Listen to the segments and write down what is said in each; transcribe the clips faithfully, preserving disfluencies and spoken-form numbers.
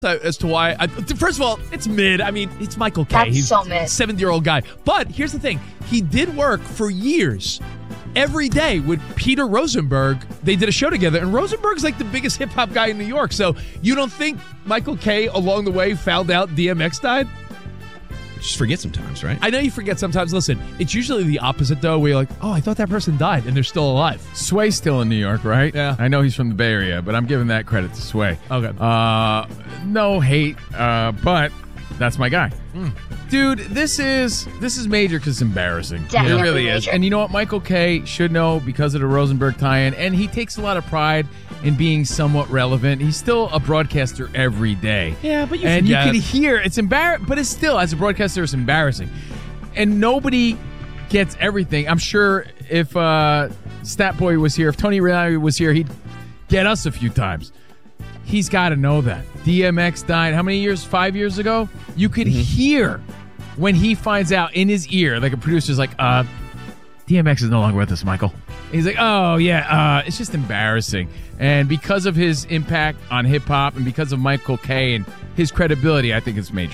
as to why. I, first of all, it's mid. I mean, it's Michael Kay. That's He's so mid. a seventy-year-old guy. But here's the thing. He did work for years. Every day with Peter Rosenberg, they did a show together, and Rosenberg's like the biggest hip-hop guy in New York. So you don't think Michael Kay, along the way, found out D M X died? You just forget sometimes, right? I know you forget sometimes. Listen, it's usually the opposite, though, where you're like, oh, I thought that person died, and they're still alive. Sway's still in New York, right? Yeah. I know he's from the Bay Area, but I'm giving that credit to Sway. Okay. Uh, no hate, uh, but that's my guy. Mm. Dude, this is this is major because it's embarrassing. Definitely it really is. major. And you know what? Michael Kay should know because of the Rosenberg tie-in, and he takes a lot of pride in being somewhat relevant. He's still a broadcaster every day. Yeah, but you And forget. you can hear, it's embarrassing, but it's still, as a broadcaster, it's embarrassing. And nobody gets everything. I'm sure if uh, Stat Boy was here, if Tony Reali was here, he'd get us a few times. He's got to know that. D M X died how many years? Five years ago? You could mm-hmm. hear when he finds out in his ear, like a producer's like, uh, D M X is no longer with us, Michael. And he's like, oh, yeah, uh, it's just embarrassing. And because of his impact on hip-hop and because of Michael Kay and his credibility, I think it's major.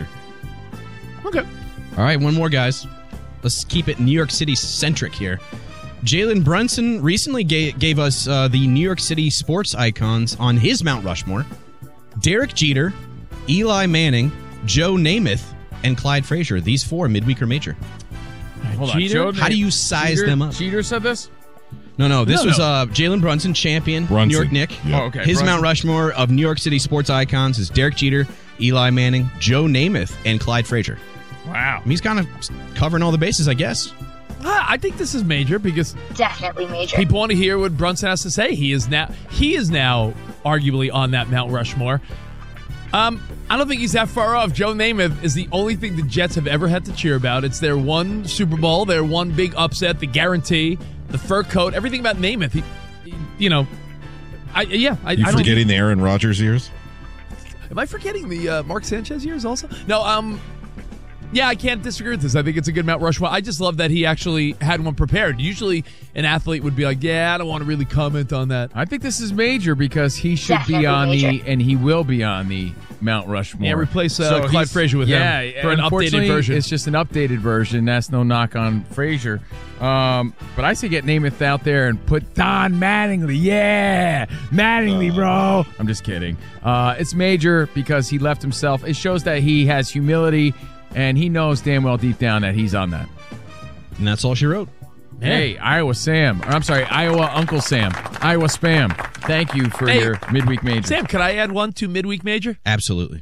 Okay. All right, one more, guys. Let's keep it New York City-centric here. Jalen Brunson recently gave, gave us uh, the New York City sports icons on his Mount Rushmore. Derek Jeter, Eli Manning, Joe Namath, and Clyde Frazier. These four, midweek or major. Hold Jeter? on. Joe, How do you size Jeter, them up? Jeter said this? No, no. This No, was no. uh, Jalen Brunson, champion, Brunson. New York Nick. Yep. Oh, okay. His Brunson. Mount Rushmore of New York City sports icons is Derek Jeter, Eli Manning, Joe Namath, and Clyde Frazier. Wow. I mean, he's kind of covering all the bases, I guess. Ah, I think this is major because Definitely major. people want to hear what Brunson has to say. He is now he is now arguably on that Mount Rushmore. Um, I don't think he's that far off. Joe Namath is the only thing the Jets have ever had to cheer about. It's their one Super Bowl, their one big upset, the guarantee, the fur coat, everything about Namath. He, he- you know, I yeah. I, You I don't forgetting the Aaron Rodgers years? Am I forgetting the uh, Mark Sanchez years also? No, um, yeah, I can't disagree with this. I think it's a good Mount Rushmore. I just love that he actually had one prepared. Usually an athlete would be like, yeah, I don't want to really comment on that. I think this is major because he should Definitely be on major. the, and he will be on the Mount Rushmore. Yeah, replace uh, So Clyde he's- Frazier with yeah, him for an updated unfortunately, version. It's just an updated version. That's no knock on Frazier. Um, but I say get Namath out there and put Don Mattingly. Yeah, Mattingly, bro. I'm just kidding. Uh, it's major because he left himself. It shows that he has humility, and he knows damn well deep down that he's on that. And that's all she wrote. Hey, Iowa Sam. Or, I'm sorry, Iowa Uncle Sam. Iowa Spam. Thank you for Hey, your midweek major. Sam, could I add one to midweek major? Absolutely.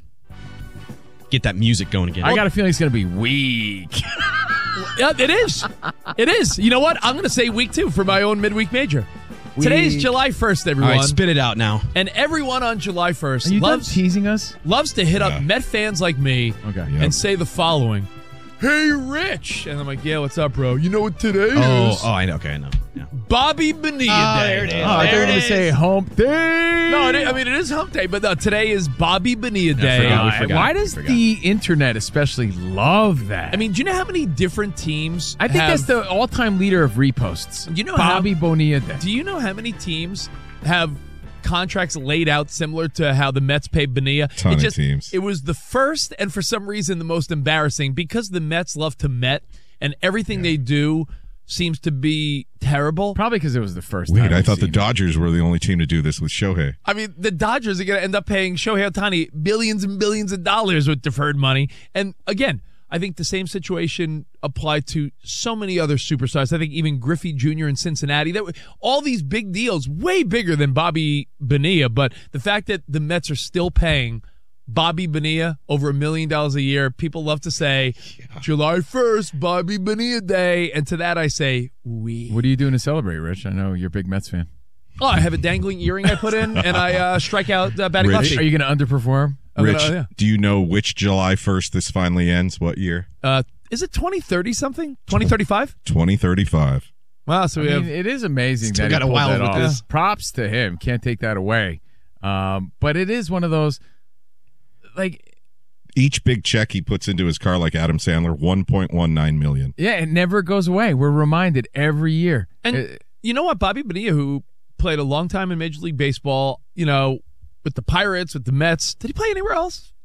Get that music going again. I got a feeling it's going to be weak. Yeah, it is. It is. You know what? I'm going to say week two for my own midweek major. Today's Week. July first, all everyone. right, spit it out now. And everyone on July first Are you done loves, teasing us? loves to hit Yeah. up Met fans like me Okay. Yep. and say the following. Hey, Rich. And I'm like, yeah, what's up, bro? You know what today Oh, is? oh, I know. Okay, I know. Yeah. Bobby Bonilla Oh, Day. there it is. Oh, I thought you There were it going to say is. hump day. No, it is, I mean, it is hump day, but no, today is Bobby Bonilla Day. forgot, we Uh, forgot. why we does forgot. the internet especially love that? I mean, do you know how many different teams I think have, that's the all-time leader of reposts. You know Bobby how- Bonilla Day. Do you know how many teams have contracts laid out similar to how the Mets pay Bonilla? Ton it of just, teams. It was the first and for some reason the most embarrassing because the Mets love to Met and everything they do seems to be terrible. Probably because it was the first Wait, time I we've thought the seen it. Dodgers were the only team to do this with Shohei. I mean, the Dodgers are going to end up paying Shohei Ohtani billions and billions of dollars with deferred money. And again, I think the same situation applied to so many other superstars. I think even Griffey Junior in Cincinnati. That all these big deals, way bigger than Bobby Bonilla. But the fact that the Mets are still paying Bobby Bonilla over a million dollars a year, people love to say, July first, Bobby Bonilla Day. And to that I say, we. What are you doing to celebrate, Rich? I know you're a big Mets fan. Oh, I have a dangling earring I put in, and I uh, strike out uh, batting Rich? lefty. Are you going to underperform? I'm Rich, gonna- yeah. do you know which July first this finally ends? What year? Uh, is it twenty thirty something? twenty thirty-five? twenty thirty-five. Wow, so I we mean, have. it is amazing Still that got he a pulled while that with off. this. Props to him. Can't take that away. Um, but it is one of those, like, Each big check he puts into his car, like Adam Sandler, one point one nine million. yeah, it never goes away. We're reminded every year. And Uh, you know what? Bobby Bonilla, who played a long time in Major League Baseball, you know, with the Pirates, with the Mets. Did he play anywhere else?